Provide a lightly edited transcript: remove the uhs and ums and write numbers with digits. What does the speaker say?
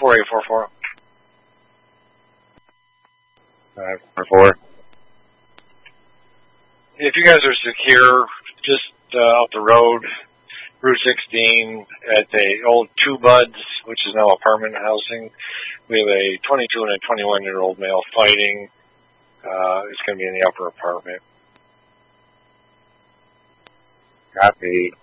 4844. 544. If you guys are secure, just off the road, Route 16 at the old Two Buds, which is now apartment housing. We have a 22 and a 21-year-old male fighting. It's going to be in the upper apartment. Copy.